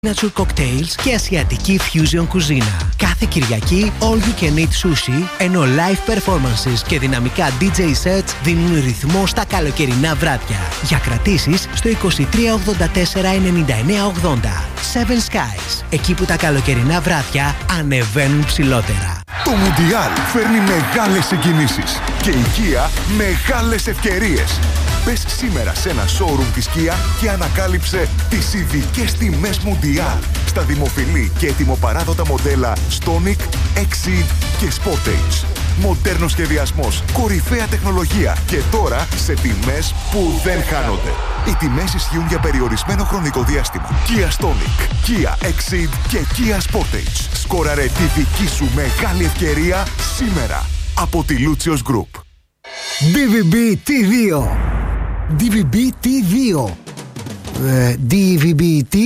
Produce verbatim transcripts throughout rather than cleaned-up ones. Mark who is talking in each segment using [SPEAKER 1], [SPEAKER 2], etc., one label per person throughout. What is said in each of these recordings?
[SPEAKER 1] signature cocktails και ασιατική fusion κουζίνα. Κάθε Κυριακή all you can eat sushi, ενώ live performances και δυναμικά ντι τζέι sets δίνουν ρυθμό στα καλοκαιρινά βράδια. Για κρατήσεις στο είκοσι τρία ογδόντα τέσσερα ενενήντα εννέα ογδόντα. Seven Skies, εκεί που τα καλοκαιρινά βράδια ανεβαίνουν ψηλότερα.
[SPEAKER 2] Το Μουντιάλ φέρνει μεγάλες συγκινήσεις και η Kia μεγάλες ευκαιρίες. Μπες σήμερα σε ένα showroom της Kia και ανακάλυψε τις ειδικές τιμές Μουντιάλ στα δημοφιλή και ετοιμοπαράδοτα μοντέλα Stonic, Exceed και Sportage. Μοντέρνος σχεδιασμός, κορυφαία τεχνολογία και τώρα σε τιμές που δεν χάνονται. Οι τιμές ισχύουν για περιορισμένο χρονικό διάστημα. Kia Stonic, Kia Exceed και Kia Sportage. Σκόραρε τη δική σου μεγάλη ευκαιρία σήμερα από τη Lucios Group.
[SPEAKER 3] ντι βι μπι τι δύο. ντι βι μπι τι δύο. Ε, ντι βι μπι τι.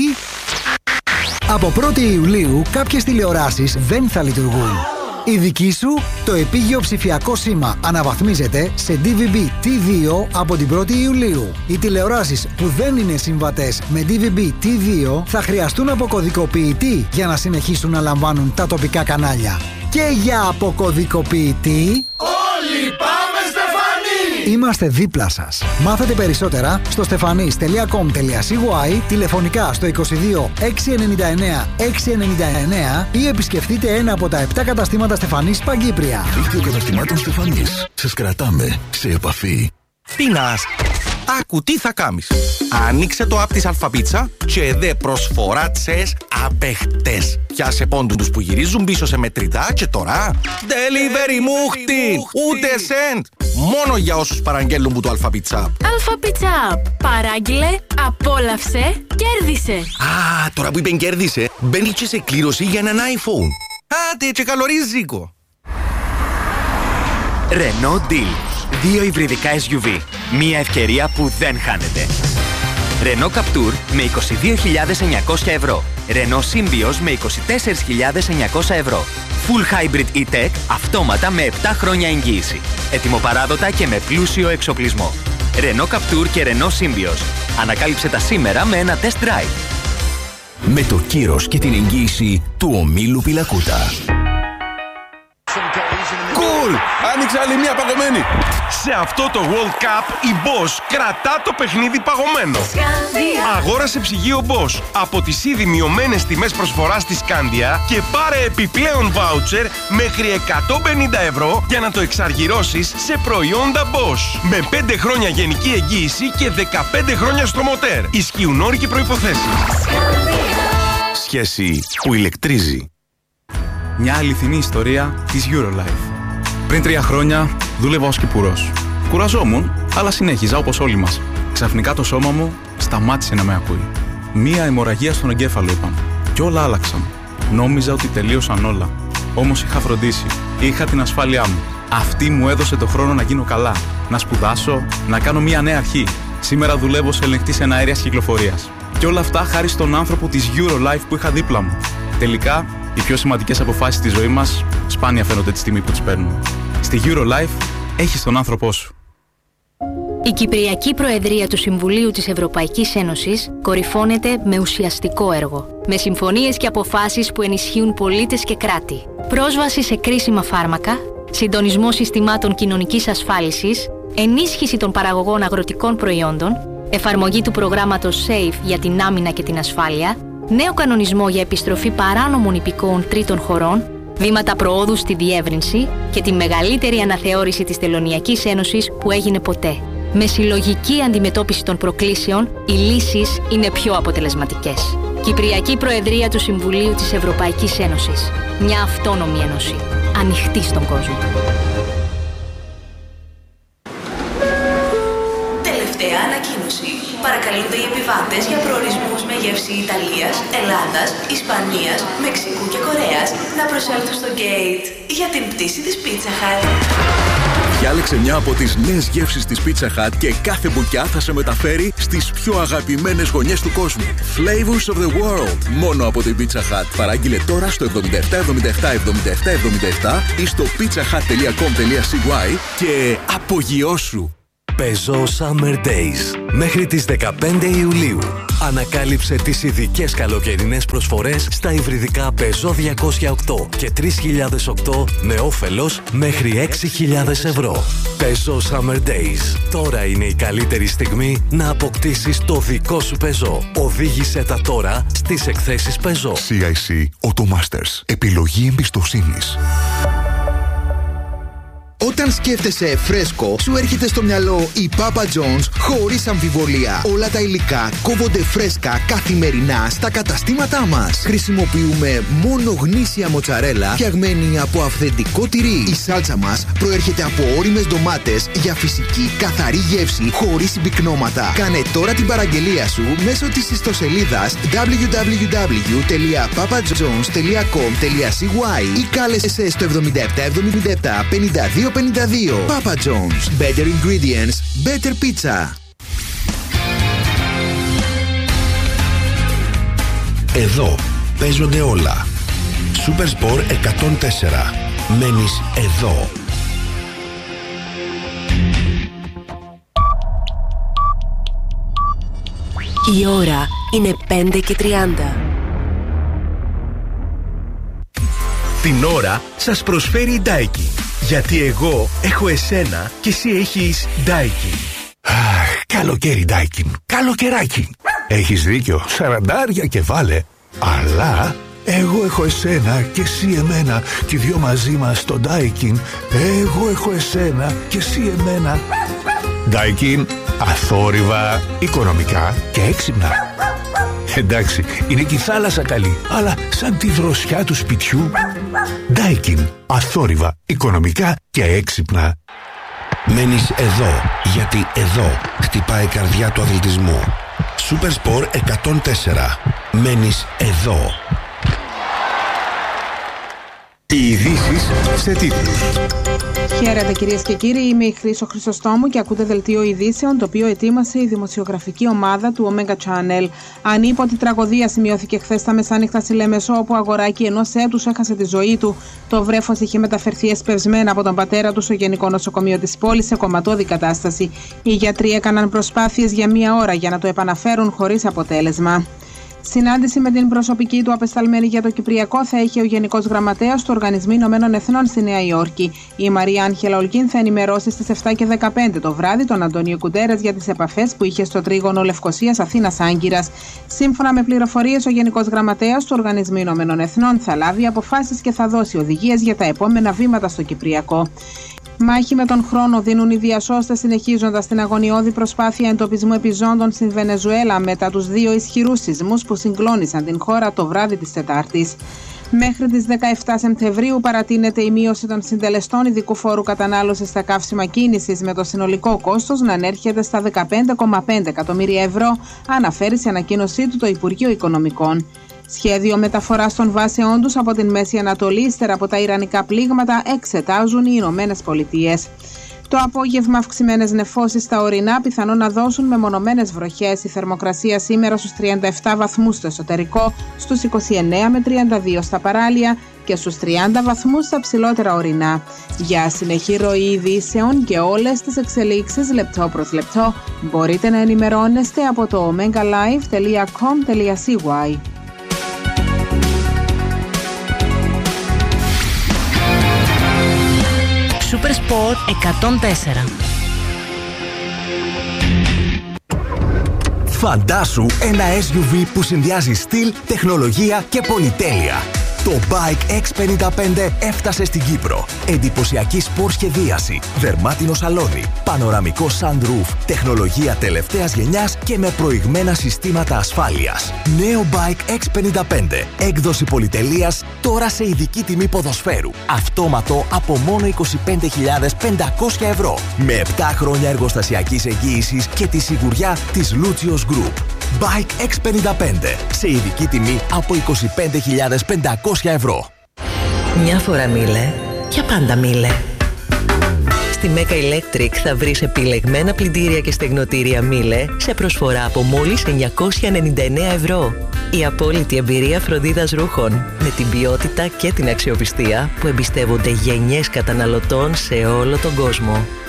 [SPEAKER 3] Από πρώτη Ιουλίου κάποιες τηλεοράσεις δεν θα λειτουργούν. Η δική σου, το επίγειο ψηφιακό σήμα, αναβαθμίζεται σε ντι βι μπι τι δύο από την πρώτη Ιουλίου. Οι τηλεοράσεις που δεν είναι συμβατές με ντι βι μπι τι δύο θα χρειαστούν αποκωδικοποιητή για να συνεχίσουν να λαμβάνουν τα τοπικά κανάλια. Και για αποκωδικοποιητή...
[SPEAKER 4] Όλοι πάμε Στεφανή!
[SPEAKER 3] Είμαστε δίπλα σας. Μάθετε περισσότερα στο stefanis τελεία com τελείαcy, τηλεφωνικά στο είκοσι δύο εξακόσια ενενήντα εννέα εξακόσια ενενήντα εννέα ή επισκεφτείτε ένα από τα επτά καταστήματα Στεφανής Παγκύπρια.
[SPEAKER 2] Δίκτυο καταστημάτων Στεφανής. Σας κρατάμε σε επαφή.
[SPEAKER 5] Τίνας, άκου τι θα κάνεις. Άνοιξε το app της Αλφαπίτσα και δε προσφορά τσες απεχτές. Πιάσε πόντους που γυρίζουν πίσω σε μετρητά και τώρα delivery μούχτη, ούτε σεντ. Μόνο για όσους παραγγέλνουν που το Αλφαπίτσα.
[SPEAKER 6] Αλφαπίτσα, παράγγειλε, απόλαυσε, κέρδισε.
[SPEAKER 5] Α, τώρα που είπεν κέρδισε, μπαίνει και σε κλήρωση για έναν iPhone. Άντε και καλό ρίζικο.
[SPEAKER 7] Renault Deal. Δύο υβριδικά ες γιου βι. Μία ευκαιρία που δεν χάνεται. Renault Captur με είκοσι δύο χιλιάδες εννιακόσια ευρώ. Renault Symbioz με είκοσι τέσσερις χιλιάδες εννιακόσια ευρώ. Full Hybrid E-Tech αυτόματα με επτά χρόνια εγγύηση. Ετοιμοπαράδοτα και με πλούσιο εξοπλισμό. Renault Captur και Renault Symbioz. Ανακάλυψε τα σήμερα με ένα test drive.
[SPEAKER 2] Με το κύρος και την εγγύηση του ομίλου Πιλακούτα.
[SPEAKER 8] Κουλ! Άνοιξε άλλη μια παγωμένη! Σε αυτό το World Cup η Bosch κρατά το παιχνίδι παγωμένο. Αγόρασε ψυγείο Bosch από τις ήδη μειωμένες τιμές προσφοράς της Scandia και πάρε επιπλέον voucher μέχρι εκατόν πενήντα ευρώ για να το εξαργυρώσεις σε προϊόντα Bosch. Με πέντε χρόνια γενική εγγύηση και δεκαπέντε χρόνια στο μοτέρ. Ισχύουν όροι και προϋποθέσεις.
[SPEAKER 5] Σχέση που ηλεκτρίζει.
[SPEAKER 9] Μια αληθινή ιστορία της Eurolife. Πριν τρία χρόνια δούλευα ως κυπουρός. Κουραζόμουν, αλλά συνέχιζα όπως όλοι μας. Ξαφνικά το σώμα μου σταμάτησε να με ακούει. Μία αιμορραγία στον εγκέφαλο είπαν. Κι όλα άλλαξαν. Νόμιζα ότι τελείωσαν όλα. Όμως είχα φροντίσει. Είχα την ασφάλειά μου. Αυτή μου έδωσε το χρόνο να γίνω καλά. Να σπουδάσω, να κάνω μία νέα αρχή. Σήμερα δουλεύω σε ελεγκτής εναέριας κυκλοφορίας. Κι όλα αυτά χάρη στον άνθρωπο της Eurolife που είχα δίπλα μου. Τελικά, οι πιο σημαντικές αποφάσεις της ζωής μας σπάνια φαίνονται τη στιγμή που τις παίρνουμε. Στη Eurolife έχεις τον άνθρωπό σου.
[SPEAKER 6] Η Κυπριακή Προεδρία του Συμβουλίου της Ευρωπαϊκής Ένωσης κορυφώνεται με ουσιαστικό έργο. Με συμφωνίες και αποφάσεις που ενισχύουν πολίτες και κράτη. Πρόσβαση σε κρίσιμα φάρμακα, συντονισμό συστημάτων κοινωνικής ασφάλισης, ενίσχυση των παραγωγών αγροτικών προϊόντων, εφαρμογή του προγράμματος SAFE για την άμυνα και την ασφάλεια, νέο κανονισμό για επιστροφή παράνομων υπηκόων τρίτων χωρών, βήματα προόδου στη διεύρυνση και τη μεγαλύτερη αναθεώρηση της Τελωνειακής Ένωσης που έγινε ποτέ. Με συλλογική αντιμετώπιση των προκλήσεων, οι λύσεις είναι πιο αποτελεσματικές. Κυπριακή Προεδρία του Συμβουλίου της Ευρωπαϊκής Ένωσης. Μια αυτόνομη ένωση. Ανοιχτή στον κόσμο.
[SPEAKER 10] Τελευταία ανακοίνωση. Παρακαλούνται οι επιβάτες για προορισμούς με γεύση Ιταλίας, Ελλάδας, Ισπανίας, Μεξικού και Κορέας να προσέλθουν στο gate για την πτήση της Pizza Hut.
[SPEAKER 2] Διάλεξε μια από τις νέες γεύσεις της Pizza Hut και κάθε μπουκιά θα σε μεταφέρει στις πιο αγαπημένες γωνιές του κόσμου. Flavors of the world. Μόνο από την Pizza Hut. Παράγγειλε τώρα στο εβδομήντα επτά εβδομήντα επτά εβδομήντα επτά εβδομήντα επτά ή στο pizzahut τελεία com τελείαcy και απογειώσου.
[SPEAKER 11] Peugeot Summer Days μέχρι τις δεκαπέντε Ιουλίου. Ανακάλυψε τις ειδικές καλοκαιρινές προσφορές στα υβριδικά Peugeot διακόσια οκτώ και τρεις χιλιάδες οκτώ με όφελος μέχρι έξι χιλιάδες ευρώ. Peugeot Summer Days. Τώρα είναι η καλύτερη στιγμή να αποκτήσεις το δικό σου Peugeot. Οδήγησε τα τώρα στις εκθέσεις Peugeot.
[SPEAKER 2] σι άι σι Automasters. Επιλογή εμπιστοσύνης.
[SPEAKER 12] Όταν σκέφτεσαι φρέσκο, σου έρχεται στο μυαλό η Papa John's χωρίς αμφιβολία. Όλα τα υλικά κόβονται φρέσκα καθημερινά στα καταστήματά μας. Χρησιμοποιούμε μόνο γνήσια μοτσαρέλα φτιαγμένη από αυθεντικό τυρί. Η σάλτσα μας προέρχεται από ώριμες ντομάτες για φυσική καθαρή γεύση χωρίς συμπυκνώματα. Κάνε τώρα την παραγγελία σου μέσω της ιστοσελίδας double-u double-u double-u τελεία papa jones τελεία com τελεία c y ή κάλεσε στο εβδομήντα επτά εβδομήντα επτά πενήντα δύο πενήντα δύο. Papa John's. Better ingredients, better pizza.
[SPEAKER 13] Εδώ παίζονται όλα. Super Sport εκατόν τέσσερα. Μένεις εδώ.
[SPEAKER 14] Η ώρα είναι πέντε και τριάντα.
[SPEAKER 15] Την ώρα σας προσφέρει η Daikin. Γιατί εγώ έχω εσένα και εσύ έχεις Daikin.
[SPEAKER 16] Αχ, καλοκαίρι Daikin. Καλοκαιράκι. Έχεις δίκιο, σαραντάρια και βάλε. Αλλά εγώ έχω εσένα και εσύ εμένα και οι δυο μαζί μας στο Daikin. Εγώ έχω εσένα και εσύ εμένα. Daikin, αθόρυβα, οικονομικά και έξυπνα. Εντάξει, είναι και η θάλασσα καλή, αλλά σαν τη δροσιά του σπιτιού. Daikin, αθόρυβα, οικονομικά και έξυπνα.
[SPEAKER 13] Μένεις εδώ, γιατί εδώ χτυπάει η καρδιά του αθλητισμού. Super Sport εκατόν τέσσερα. Μένεις εδώ.
[SPEAKER 17] Οι ειδήσεις σε τίτλους.
[SPEAKER 18] Χαίρετε κυρίες και κύριοι, είμαι η Χρύσο Χρυσοστόμου και ακούτε δελτίο ειδήσεων το οποίο ετοίμασε η δημοσιογραφική ομάδα του Omega Channel. Ανίποτη τραγωδία σημειώθηκε χθες στα μεσάνυχτα στη Λέμεσο, όπου αγοράκι ενός έτους έχασε τη ζωή του. Το βρέφος είχε μεταφερθεί εσπευσμένα από τον πατέρα του στο Γενικό Νοσοκομείο της πόλης σε κομματώδη κατάσταση. Οι γιατροί έκαναν προσπάθειες για μία ώρα για να το επαναφέρουν χωρίς αποτέλεσμα. Συνάντηση με την προσωπική του απεσταλμένη για το Κυπριακό θα έχει ο Γενικός Γραμματέας του Οργανισμού Ηνωμένων Εθνών στη Νέα Υόρκη. Η Μαρία Άγγελα Ολκίν θα ενημερώσει στις επτά και δεκαπέντε το βράδυ τον Αντώνιο Κουτέρες για τις επαφές που είχε στο τρίγωνο Λευκωσίας Αθήνας Άγκυρας. Σύμφωνα με πληροφορίες, ο Γενικός Γραμματέας του Οργανισμού Ηνωμένων Εθνών θα λάβει αποφάσεις και θα δώσει οδηγίες για τα επόμενα βήματα στο Κυπριακό. Μάχη με τον χρόνο δίνουν οι διασώστες, συνεχίζοντας την αγωνιώδη προσπάθεια εντοπισμού επιζώντων στην Βενεζουέλα μετά τους δύο ισχυρούς σεισμούς που συγκλώνησαν την χώρα το βράδυ της Τετάρτης. Μέχρι τις δεκαεπτά Σεπτεμβρίου παρατείνεται η μείωση των συντελεστών ειδικού φόρου κατανάλωσης στα καύσιμα κίνησης, με το συνολικό κόστος να ανέρχεται στα δεκαπέντε κόμμα πέντε εκατομμύρια ευρώ, αναφέρει σε ανακοίνωσή του το Υπουργείο Οικονομικών. Σχέδιο μεταφοράς των βάσεών τους από την Μέση Ανατολή ύστερα από τα ιρανικά πλήγματα εξετάζουν οι Ηνωμένες Πολιτείες. Το απόγευμα αυξημένες νεφώσεις στα ορεινά πιθανόν να δώσουν μεμονωμένες βροχές. Η θερμοκρασία σήμερα στους τριάντα επτά βαθμούς στο εσωτερικό, στους είκοσι εννέα με τριάντα δύο στα παράλια και στους τριάντα βαθμούς στα ψηλότερα ορεινά. Για συνεχή ροή ειδήσεων και όλες τις εξελίξεις λεπτό προς λεπτό μπορείτε να ενημερώνεστε από το omega live τελεία com τελεία c y.
[SPEAKER 14] Super Sport εκατόν τέσσερα.
[SPEAKER 19] Φαντάσου ένα ες γιου βι που συνδυάζει στυλ, τεχνολογία και πολυτέλεια. Το Bike εξ πενήντα πέντε έφτασε στην Κύπρο. Εντυπωσιακή σπορ σχεδίαση, δερμάτινο σαλόνι, πανοραμικό sunroof, τεχνολογία τελευταίας γενιάς και με προηγμένα συστήματα ασφάλειας. Νέο Bike εξ πενήντα πέντε, έκδοση πολυτελείας, τώρα σε ειδική τιμή ποδοσφαίρου. Αυτόματο από μόνο είκοσι πέντε χιλιάδες πεντακόσια ευρώ. Με επτά χρόνια εργοστασιακής εγγύησης και τη σιγουριά της Lucios Group. Bike εξ πενήντα πέντε, σε ειδική τιμή από είκοσι πέντε χιλιάδες πεντακόσια ευρώ.
[SPEAKER 14] Μια φορά μίλε, για πάντα μίλε. Στη Mega Electric θα βρεις επιλεγμένα πλυντήρια και στεγνοτήρια Miele σε προσφορά από μόλις εννιακόσια ενενήντα εννέα ευρώ. Η απόλυτη εμπειρία φροντίδας ρούχων με την ποιότητα και την αξιοπιστία που εμπιστεύονται γενιές καταναλωτών σε όλο τον κόσμο.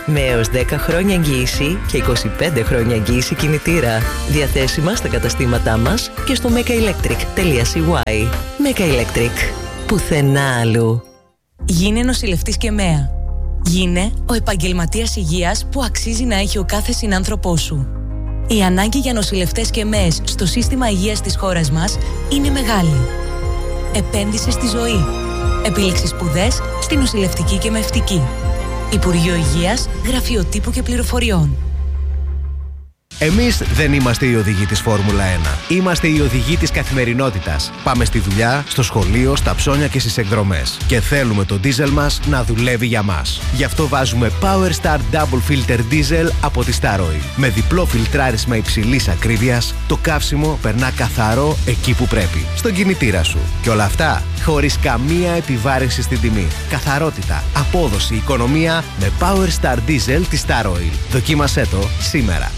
[SPEAKER 14] Με έως δέκα χρόνια εγγύηση και είκοσι πέντε χρόνια εγγύηση κινητήρα. Διαθέσιμα στα καταστήματά μας και στο megaelectric.cy. Mega Electric. Πουθενά αλλού.
[SPEAKER 20] Γίνε νοσηλευτής και ΜΕΑ. Γίνε ο επαγγελματίας υγείας που αξίζει να έχει ο κάθε συνάνθρωπός σου. Η ανάγκη για νοσηλευτές και ΜΕΕΣ στο σύστημα υγείας της χώρας μας είναι μεγάλη. Επένδυσε στη ζωή. Επίλεξε σπουδές στη νοσηλευτική και μευτική. Υπουργείο Υγείας, Γραφείο Τύπου και Πληροφοριών.
[SPEAKER 1] Εμείς δεν είμαστε οι οδηγοί της Φόρμουλα ένα. Είμαστε οι οδηγοί της καθημερινότητας. Πάμε στη δουλειά, στο σχολείο, στα ψώνια και στις εκδρομές. Και θέλουμε το ντίζελ μας να δουλεύει για μας. Γι' αυτό βάζουμε Power Star Double Filter Diesel από τη Star Oil. Με διπλό φιλτράρισμα υψηλής ακρίβειας, το καύσιμο περνά καθαρό εκεί που πρέπει. Στον κινητήρα σου. Και όλα αυτά χωρίς καμία επιβάρυνση στην τιμή. Καθαρότητα, απόδοση, οικονομία με Power Star Diesel της Star Oil. Δοκίμασέ το σήμερα.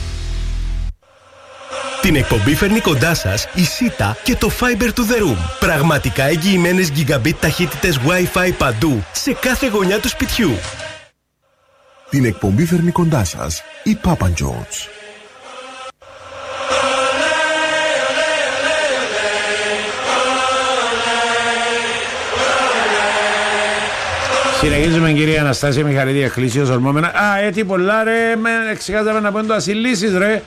[SPEAKER 15] Την εκπομπή φέρνει κοντά σας η Sita και το Fiber to the Room. Πραγματικά εγγυημένες gigabit ταχύτητες Wi-Fi παντού, σε κάθε γωνιά του σπιτιού.
[SPEAKER 2] Την εκπομπή φέρνει κοντά σας η Papa John's.
[SPEAKER 21] Συνεχίζουμε, κυρία Αναστάσια Μιχαλίδη, εκκλήσιος ορμόμενα. Α, έτσι πολλά ρε, με εξηγάζαμε να πούμε το ασυλίσεις ρε.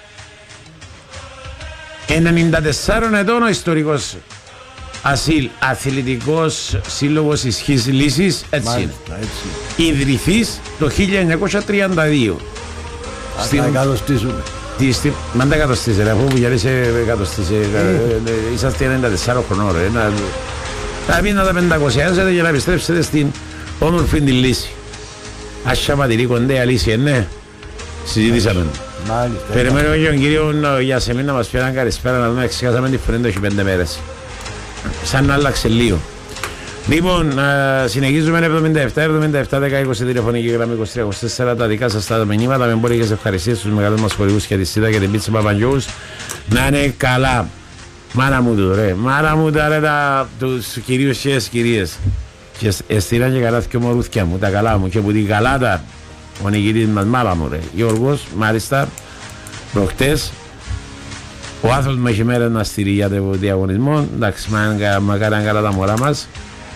[SPEAKER 21] ενενήντα τεσσάρων ετών ο ιστορικός ασύλ, αθλητικός σύλλογος ισχύς λύσης, έτσι είναι. Ιδρυθείς το χίλια εννιακόσια τριάντα δύο.
[SPEAKER 22] Ας τα εκατοστήσουμε.
[SPEAKER 21] Μαν τα εκατοστήσε ρε, αφού για είσαι εκατοστήσε, είσαστε ενενήντα τεσσάρων χρονών ρε. Θα πει να τα πεντακοσιάσετε για να επιστρέψετε στην όμορφη τη λύση. Ασιαματηρή κοντέα λύση, ναι. Συζητήσαμε. Περιμένουμε και τον κύριο Γιασεμίν να μας πει έναν καλησπέρα, να δούμε εξηγάσαμε τη φωνή του έχει πέντε μέρες. Σαν να άλλαξε λίγο. Λοιπόν, συνεχίζουμε εβδομήντα επτά εβδομήντα επτά δέκα είκοσι τηλεφωνική γραμμή είκοσι τρία είκοσι τέσσερα, τα δικά σας τα μηνύματα με εμπορικές ευχαριστίες στους μεγάλους μας χορηγούς και τη Σίτα και την πίτσα Παπαγιούς. Να είναι καλά. Μάνα μου του ρε, μάνα μου τα ρε τα, τους κυρίους και τις κυρίες. Και εστήραν και καλά και μωρούθκια μου, τα καλά μου και που την καλάτα. Ο νικητής μας μάλα μου ρε Γιώργος, μάλιστα προχτές ο άνθρωπος μου έχει μέρα να στηρεί για το διαγωνισμό. Εντάξει, μακάρι αν καλά τα μωρά μας.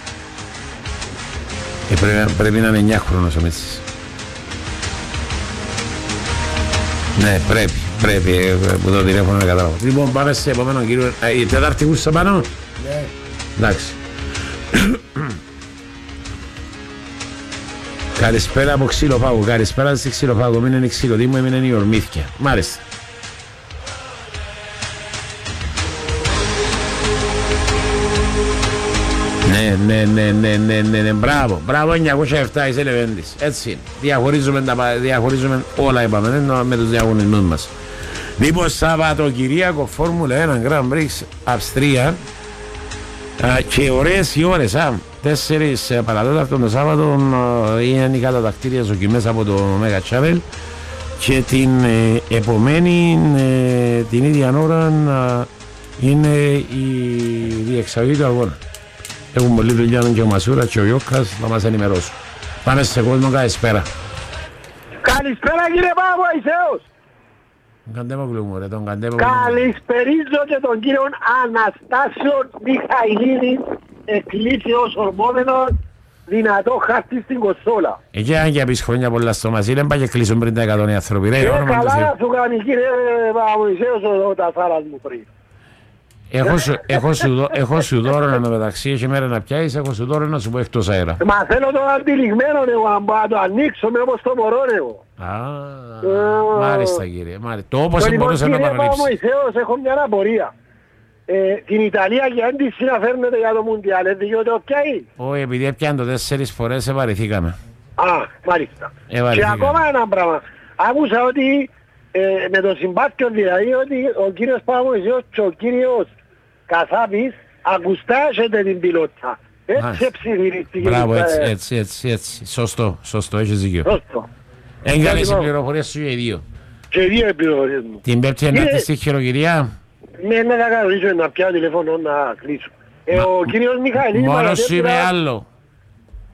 [SPEAKER 21] ε, πρέπει, πρέπει να είναι εννιά χρόνος ο Μίτσης. Ναι, πρέπει, πρέπει ε, που το τηλέφωνο με κατάλαβα. Λοιπόν, πάμε σε επόμενο κύριο. ε, η τέταρτη γούσσα πάνω. Ναι. Εντάξει. Καλησπέρα από Ξυλοφάγο. Καλησπέρα στη Ξυλοφάγο. Μην είναι η Ξυλοδήμου, έμεινε η Ορμήθια. Μάλιστα. Ναι, ναι, ναι, ναι, ναι, ναι, ναι, μπράβο. Μπράβο, εννιακόσια επτά είσαι Λεβέντης. Έτσι είναι. Διαχωρίζουμε, τα, διαχωρίζουμε όλα, είπαμε, με τους διαγωνισμούς μας. Λοιπόν, Σαββατοκυριακό, Φόρμουλα ένα, Grand Prix, Αυστρία. Α, και ωραίες οι ώρες, α. Τέσσερις παρατέταρτο το Σάββατο είναι οι κατατακτήριες δοκιμές από το Mega Channel και την ε, επομένη ε, την ίδια ώρα ε, είναι η διεξαγωγή του αγώνα. Έχουν πολύ δουλειά και ο Μασούρας και ο Ιώκας να μας ενημερώσουν. Πάμε σε κόσμο, καλησπέρα.
[SPEAKER 23] Καλησπέρα κύριε Παπαϊσέος.
[SPEAKER 21] Τον
[SPEAKER 23] Καλησπερίζω και τον κύριο Αναστάσιο Μιχαηλίδη, εκκλήσιος ορμόμενος, δυνατό χαρτί στην κονσόλα.
[SPEAKER 21] Εκεί αν και πεις χρόνια πολλά στο Μασίλ, δεν πάει και κλείσουν πριν τα εκατόν άνθρωποι.
[SPEAKER 23] Και καλά να σου κάνει κύριε Παπαϊσέος ο τασάρας μου πριν.
[SPEAKER 21] Έχω σου δώρο να με μεταξύ, έχει μέρα να πιάσεις, έχω σου δώρο να σου πω εκτός αέρα.
[SPEAKER 23] Μα θέλω το αντιλιγμένο εγώ, να το ανοίξω με όπως το μωρό εγώ.
[SPEAKER 21] Α, μάλιστα κύριε, το όπως μπορούσε να παραλείψει.
[SPEAKER 23] Κύριε Παπαϊσέος, έχω μια απορία. Την Ιταλία για έντυση να φέρνετε για το Μουντιάλ, δεν δικαιούται πιάει.
[SPEAKER 21] Όχι, επειδή έπιαν το τέσσερις φορές, ευαρηθήκαμε.
[SPEAKER 23] Α, μάλιστα. Και ακόμα ένα πράγμα. Άκουσα ότι με το συμπάθειο δηλαδή ότι ο κύριος Παπαϊσέος και ο κύριος Κασάπης ακουστάζεται την πιλότσα. Έτσι ψηφιριστική.
[SPEAKER 21] Μπράβο, έτσι, έτσι, έτσι, έτσι. Σωστό, σωστό, έχεις δίκιο. Σωστό. Έγκαλες οι πληροφορίες σου για οι δύο.
[SPEAKER 23] Και οι δύο πληροφορίες μου.
[SPEAKER 21] Την Πέμπτη ενάρτη στη χειροκυρία.
[SPEAKER 23] Ναι, να τα κανονίσω να πιάω τηλέφωνο να κλείσω. Ο κύριος Μιχαηλίδης...
[SPEAKER 21] Μόνος σου είμαι άλλο.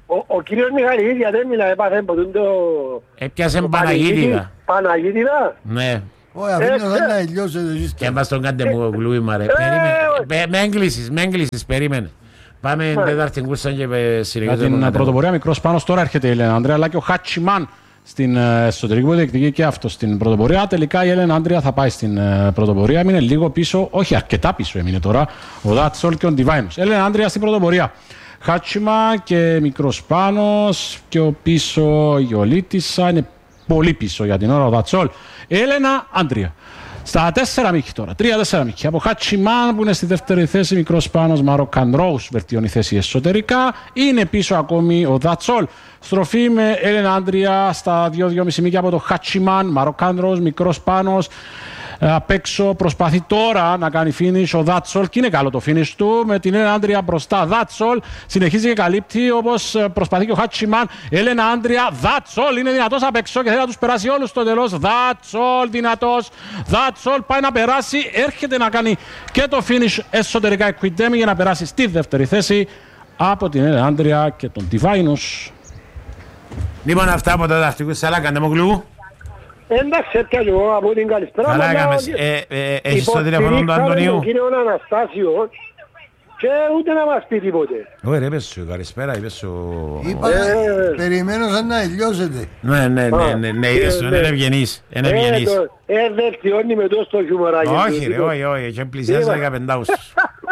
[SPEAKER 23] Ο, ο κύριος Μιχαλίδης γιατί μιλά, έπαθε από το...
[SPEAKER 21] Έπιασε Παναγίτιδα.
[SPEAKER 23] Παναγίτιδα.
[SPEAKER 21] Ναι.
[SPEAKER 3] Όχι, αφήνω δεν να ηλιώσετε εσείς.
[SPEAKER 21] Και μας τον κάντε μου γλούιμα ρε. Με έγκλησης, με έγκλησης, περίμενε. Πάμε τέταρτη κούρσα και συνεχίζουμε.
[SPEAKER 4] Για την πρωτοπορία μικρός Πάνος τώρα έρχεται η Έλενα Άντρια, αλλά και ο Χάτσιμαν στην εσωτερική που διεκδικεί και αυτό στην πρωτοπορία. Τελικά η Έλενα Άντρια θα πάει στην πρωτοπορία. Έμεινε λίγο πίσω, όχι αρκετά πίσω έμεινε τώρα. Ο Δάτσολ και ο Ντιβάινος. Έλενα Άντρια στην πρωτοπορία. Χάτσιμα και μικρός Πάνος. Και ο πίσω Γιολίτισσα είναι πολύ πίσω για την ώρα ο Δάτσολ. Έλενα Άντρια. Στα τέσσερα μίχη τώρα, τρία τέσσερα μίχη. Από Χάτσιμαν που είναι στη δεύτερη θέση, μικρός Πάνος, Μαροκάν Ρόους βελτιώνει θέση εσωτερικά. Είναι πίσω ακόμη ο Δατσόλ. Στροφή με Έλενα Άντρια στα δύο δυόμισι μίχη από το Χάτσιμαν, Μαροκάν Ρόους, μικρός Πάνος. Απ' έξω προσπαθεί τώρα να κάνει finish ο Δάτσολ και είναι καλό το finish του με την Έλενα Άντρια μπροστά. Δάτσολ συνεχίζει και καλύπτει όπως προσπαθεί και ο Χάτσιμαν. Έλενα Άντρια, Δάτσολ είναι δυνατός απ' έξω και θέλει να τους περάσει όλους στο τέλος. Δάτσολ δυνατός, Δάτσολ πάει να περάσει, έρχεται να κάνει και το finish εσωτερικά Εκουιντέμι για να περάσει στη δεύτερη θέση από την Έλενα Άντρια και τον Ντιβάινους.
[SPEAKER 21] Λοιπόν, αυτά από τα δαχτυλικού Σαλάκα, Ντεμογλου.
[SPEAKER 23] Εντάξει, έτσι κι εγώ από την καλησπέρα.
[SPEAKER 21] Καλά έκαμε. Έχεις το τηλέφωνο του Αντωνίου.
[SPEAKER 23] Τον κύριο Αναστάσιο και ούτε να μας πει τίποτε.
[SPEAKER 21] Ωραία, είπες σου, καλησπέρα, είπες σου.
[SPEAKER 3] Είπα, περιμένω σαν να ελιώσετε.
[SPEAKER 21] Ναι, ναι, ναι, ναι, είδες σου, είναι ευγενής. Είναι ευγενής.
[SPEAKER 23] Ε, δελτιώνει με τόσο χιουμοράκι.
[SPEAKER 21] Όχι ρε, όχι, όχι, και πλησιάζει δεκαπέντε Αυγούστου.